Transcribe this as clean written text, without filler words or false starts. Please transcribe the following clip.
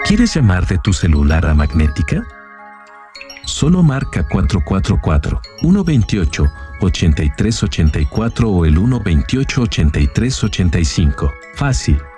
¿Quieres llamar de tu celular a Magnética? Solo marca 444-128-8384 o el 128-8385. Fácil.